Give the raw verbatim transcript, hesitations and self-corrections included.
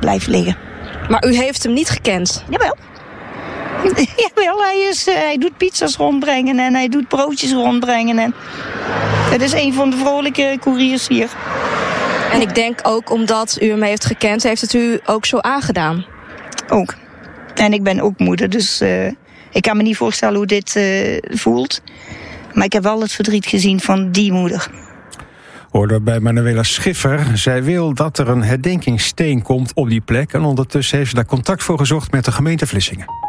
blijft liggen. Maar u heeft hem niet gekend? Jawel. Jawel, hij, is, uh, hij doet pizza's rondbrengen en hij doet broodjes rondbrengen. En het is een van de vrolijke koeriers hier. En ik denk ook omdat u hem heeft gekend, heeft het u ook zo aangedaan? Ook. En ik ben ook moeder, dus uh, ik kan me niet voorstellen hoe dit uh, voelt. Maar ik heb wel het verdriet gezien van die moeder. Hoorde bij Manuela Schiffer. Zij wil dat er een herdenkingssteen komt op die plek. En ondertussen heeft ze daar contact voor gezocht met de gemeente Vlissingen.